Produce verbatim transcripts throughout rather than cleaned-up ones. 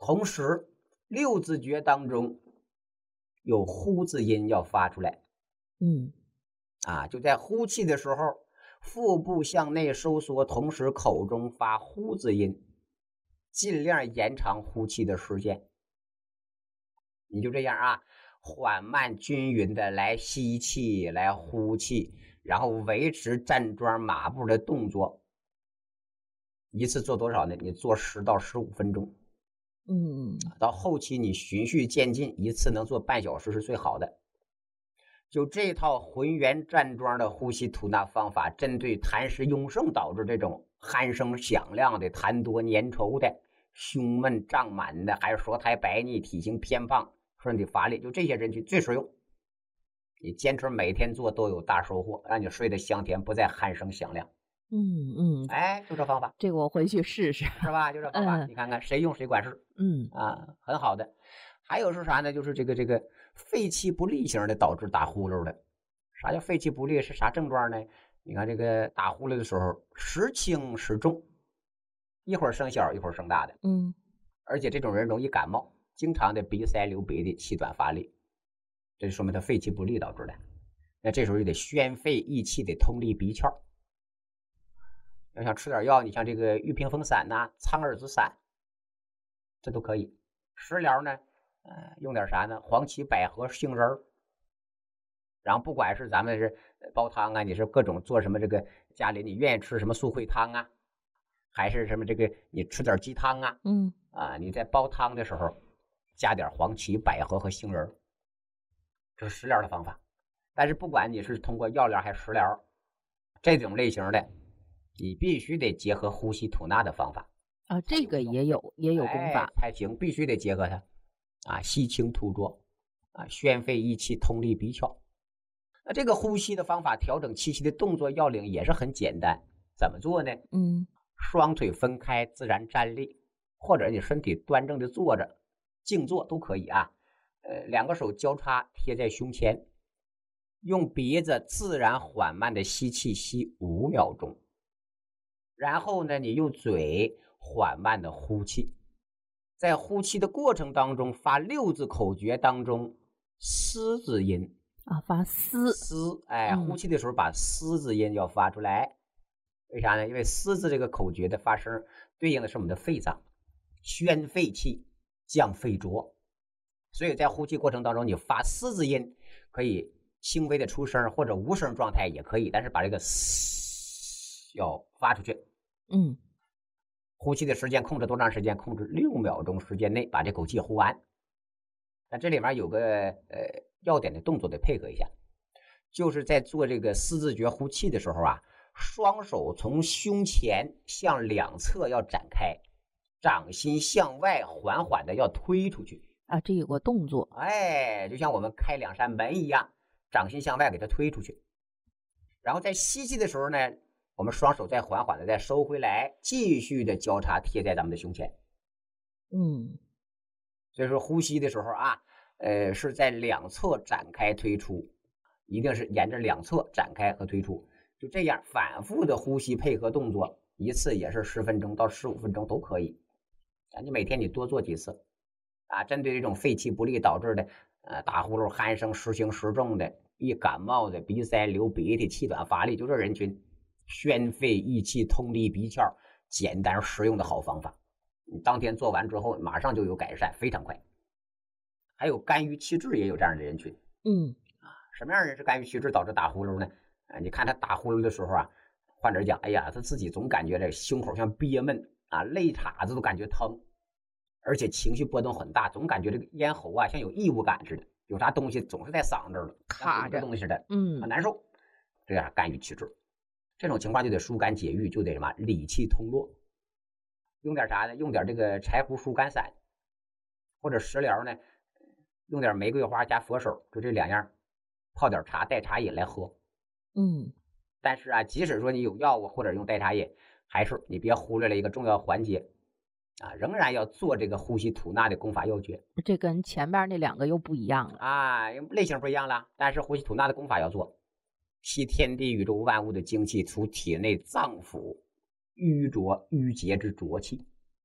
同时六字诀当中有呼字音要发出来。 嗯， 啊，就在呼气的时候，腹部向内收缩，同时口中发呼字音，尽量延长呼气的时间。你就这样啊，缓慢均匀的来吸气，来呼气，然后维持站桩马步的动作。一次做多少呢？你做十到十五分钟。 嗯， 到后期你循序渐进，一次能做半小时是最好的。就这套浑圆站桩的呼吸吐纳方法，针对痰湿壅盛导致这种鼾声响亮的、痰多粘稠的、胸闷胀满的，还是舌苔白腻、体型偏胖、身体乏力，就这些人群最实用。你坚持每天做都有大收获，让你睡得香甜，不再鼾声响亮。 嗯嗯， 哎，就这方法， 这个我回去试试， 是吧？就这方法， 嗯你看看谁用谁管事。 嗯啊，很好的。还有是啥呢？就是这个这个肺气不利型的导致打呼噜的。啥叫肺气不利？是啥症状呢？你看这个打呼噜的时候，时轻时重，一会儿声小，一会儿声大的。 嗯， 而且这种人容易感冒，经常的鼻塞流鼻涕，气短乏力，这就说明他肺气不利导致的。那这时候就得宣肺益气，得通利鼻窍。要想吃点药，你像这个玉屏风散呐、啊、苍耳子散，这都可以。食疗呢，呃，用点啥呢？黄芪、百合、杏仁儿。然后不管是咱们是煲汤啊，你是各种做什么这个家里你愿意吃什么素烩汤啊，还是什么这个你吃点鸡汤啊， 嗯啊，你在煲汤的时候加点黄芪、百合和杏仁，这是食疗的方法。但是不管你是通过药疗还是食疗，这种类型的，你必须得结合呼吸吐纳的方法啊，这个也有也有功法、 哎、才行，必须得结合它啊，吸清吐浊啊，宣肺益气，通利鼻窍。那这个呼吸的方法，调整气息的动作要领也是很简单，怎么做呢？ 嗯， 双腿分开，自然站立，或者你身体端正的坐着，静坐都可以啊。呃，两个手交叉贴在胸前，用鼻子自然缓慢的吸气，吸五秒钟，然后呢，你用嘴缓慢的呼气，在呼气的过程当中发六字口诀当中嘶字音。 啊，发嘶嘶，哎， 嗯、 呼气的时候把嘶字音要发出来，为啥呢？因为嘶字这个口诀的发声对应的是我们的肺脏，宣肺气，降肺浊，所以在呼气过程当中，你发嘶字音可以轻微的出声或者无声状态也可以，但是把这个嘶要发出去。 嗯， 呼气的时间控制多长时间？控制六秒钟时间内把这口气呼完。但这里面有个呃要点的动作得配合一下，就是在做这个四字诀呼气的时候啊，双手从胸前向两侧要展开，掌心向外缓缓的要推出去啊，这有个动作， 哎，就像我们开两扇门一样，掌心向外给它推出去。然后在吸气的时候呢，我们双手再缓缓的再收回来，继续的交叉贴在咱们的胸前。 嗯， 所以说呼吸的时候啊，呃，是在两侧展开推出，一定是沿着两侧展开和推出，就这样反复的呼吸配合动作，一次也是十分钟到十五分钟都可以。啊，你每天你多做几次，啊，针对这种肺气不利导致的，呃，打呼噜、鼾声时轻时重的，易感冒的、鼻塞、流鼻涕、气短乏力，就这人群，宣肺益气、通利鼻窍，简单实用的好方法。你当天做完之后，马上就有改善，非常快。还有肝郁气滞也有这样的人群， 嗯， 啊，什么样的人是肝郁气滞导致打呼噜呢？啊，你看他打呼噜的时候啊，患者讲，哎呀，他自己总感觉这胸口像憋闷啊，肋叉子都感觉疼，而且情绪波动很大，总感觉这个咽喉啊像有异物感似的，有啥东西总是在嗓子这儿卡着东西似的， 嗯， 很难受。这样肝郁气滞，这种情况就得疏肝解郁，就得什么理气通络。用点啥呢？用点这个柴胡疏肝散，或者食疗呢，用点玫瑰花加佛手，就这两样，泡点茶代茶饮来喝。 嗯， 但是啊，即使说你有药物或者用代茶饮，还是你别忽略了一个重要环节啊，仍然要做这个呼吸吐纳的功法要诀。 这跟前边那两个又不一样了啊，类型不一样了，但是呼吸吐纳的功法要做，吸天地宇宙万物的精气，除体内脏腑淤浊淤结之浊气，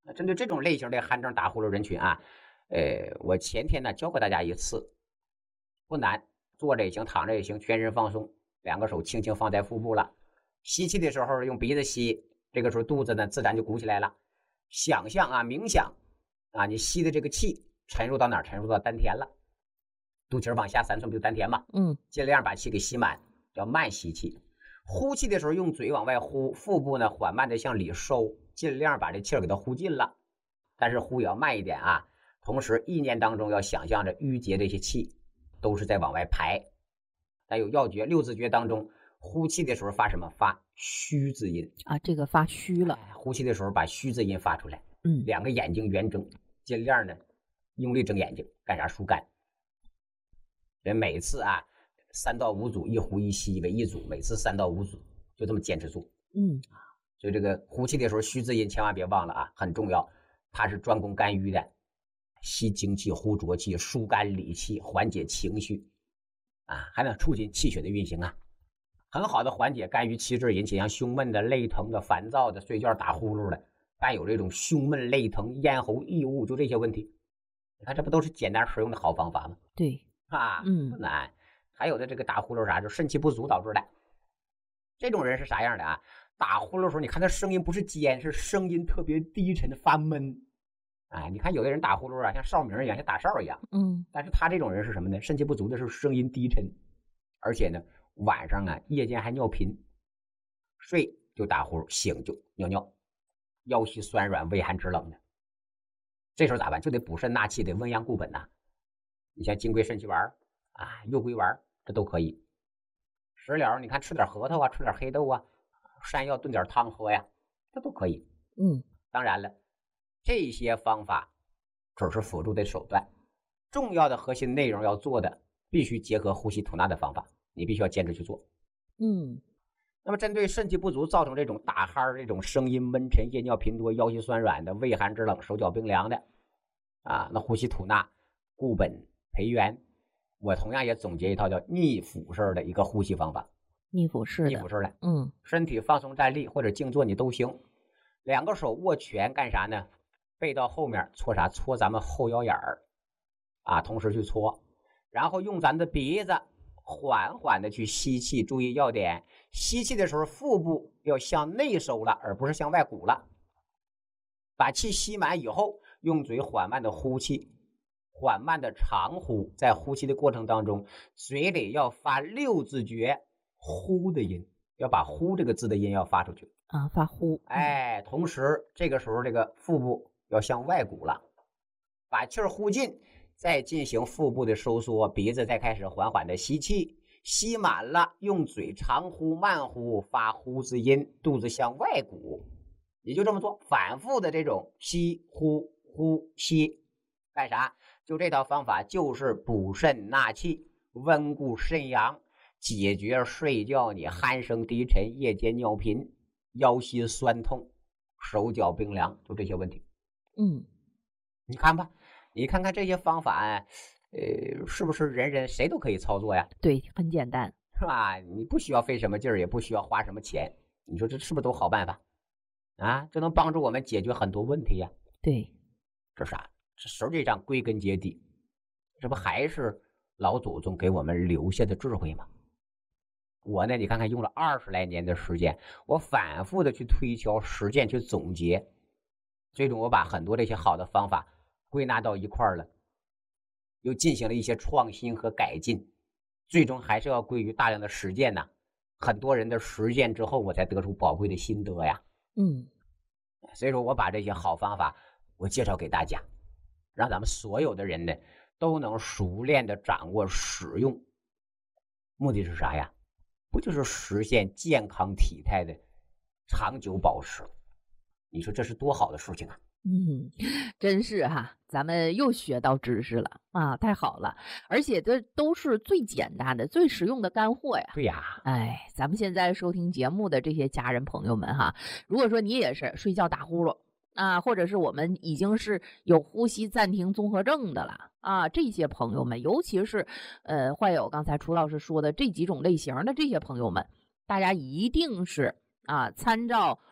针对这种类型的寒症打呼噜人群啊，呃，我前天呢教过大家一次，不难，坐着也行，躺着也行，全身放松，两个手轻轻放在腹部了，吸气的时候用鼻子吸，这个时候肚子呢自然就鼓起来了。想象啊，冥想啊，你吸的这个气沉入到哪儿？沉入到丹田了，肚脐往下三寸不就丹田嘛？ 嗯， 尽量把气给吸满，叫慢吸气。呼气的时候用嘴往外呼，腹部呢缓慢的向里收，尽量把这气儿给它呼尽了，但是呼也要慢一点啊。同时意念当中要想象着淤结这些气都是在往外排。还有要诀六字诀当中，呼气的时候发什么？发虚字音啊，这个发虚了。 哎、呼气的时候把虚字音发出来， 嗯， 两个眼睛圆睁，尽量呢用力睁眼睛，干啥？疏肝。人每次啊三到五组，一呼一吸为一组，每次三到五组，就这么坚持住。 嗯， 所以这个呼气的时候虚字音千万别忘了啊，很重要。它是专攻肝郁的，吸精气，呼浊气，疏肝理气，缓解情绪啊，还能促进气血的运行啊，很好的缓解肝郁气滞引起像胸闷的、肋疼的、烦躁的、睡觉打呼噜的，伴有这种胸闷、肋疼、咽喉异物，就这些问题。你看这不都是简单实用的好方法吗？ 对啊， 嗯不难。还有的这个打呼噜啥，就肾气不足导致的。这种人是啥样的啊？打呼噜的时候，你看他声音不是尖，是声音特别低沉发闷。哎，你看有的人打呼噜啊，像哨鸣一样，像打哨一样。 嗯， 但是他这种人是什么呢？肾气不足的时候声音低沉，而且呢晚上啊夜间还尿频，睡就打呼噜，醒就尿尿，腰膝酸软，畏寒肢冷的。这时候咋办？就得补肾纳气，得温阳固本呐、啊。你像金匮肾气丸啊、右归丸，这都可以。食疗你看吃点核桃啊，吃点黑豆啊，山药炖点汤喝呀，这都可以。 嗯， 当然了，这些方法只是辅助的手段，重要的核心内容要做的必须结合呼吸吐纳的方法，你必须要坚持去做。 嗯， 那么针对肾气不足造成这种打鼾、这种声音闷沉、夜尿频多、腰膝酸软的、畏寒肢冷、手脚冰凉的啊，那呼吸吐纳固本培元，我同样也总结一套叫逆腹式的一个呼吸方法。 逆腹式的， 逆腹式的， 嗯， 身体放松站立或者静坐你都行。两个手握拳干啥呢？背到后面搓啥？搓咱们后腰眼儿啊，同时去搓，然后用咱的鼻子缓缓的去吸气。注意要点，吸气的时候腹部要向内收了，而不是向外鼓了。把气吸满以后，用嘴缓慢的呼气，缓慢的长呼。在呼气的过程当中，嘴里要发六字诀呼的音，要把呼这个字的音要发出去啊，发呼。 哎，同时这个时候这个腹部要向外鼓了，把气儿呼尽，再进行腹部的收缩，鼻子再开始缓缓的吸气，吸满了，用嘴长呼慢呼，发呼字音，肚子向外鼓。也就这么做，反复的这种吸呼呼吸，干啥？就这套方法就是补肾纳气，温固肾阳，解决睡觉你鼾声低沉、夜间尿频、腰膝酸痛、手脚冰凉，就这些问题。 嗯， 你看吧，你看看这些方法，呃，是不是人人谁都可以操作呀？ 对，很简单， 是吧？你不需要费什么劲儿，也不需要花什么钱，你说这是不是都好办法啊？这能帮助我们解决很多问题呀。 对， 这啥？这实际上归根结底，这不还是老祖宗给我们留下的智慧吗？我呢，你看看用了二十来年的时间，我反复的去推敲、实践、去总结，最终我把很多这些好的方法归纳到一块儿了，又进行了一些创新和改进，最终还是要归于大量的实践呐。很多人的实践之后，我才得出宝贵的心得呀。 嗯， 所以说我把这些好方法我介绍给大家，让咱们所有的人呢都能熟练的掌握使用。目的是啥呀？不就是实现健康体态的长久保持？你说这是多好的事情啊！ 嗯，真是哈，咱们又学到知识了啊，太好了！而且这都是最简单的、最实用的干货呀。 对呀， 哎，咱们现在收听节目的这些家人朋友们哈，如果说你也是睡觉打呼噜啊，或者是我们已经是有呼吸暂停综合症的了啊，这些朋友们，尤其是呃患有刚才楚老师说的这几种类型的这些朋友们，大家一定是啊参照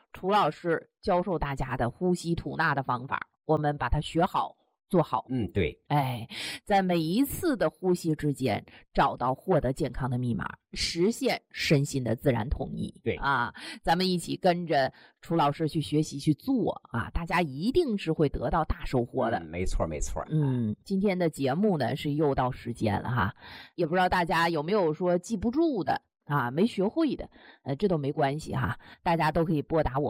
楚老师教授大家的呼吸吐纳的方法，我们把它学好做好。 嗯，对， 哎，在每一次的呼吸之间找到获得健康的密码，实现身心的自然统一。 对啊，咱们一起跟着楚老师去学习去做啊，大家一定是会得到大收获的。 嗯、没错没错。 嗯，今天的节目呢是又到时间了哈，也不知道大家有没有说记不住的啊，没学会的，呃，这都没关系哈，大家都可以拨打我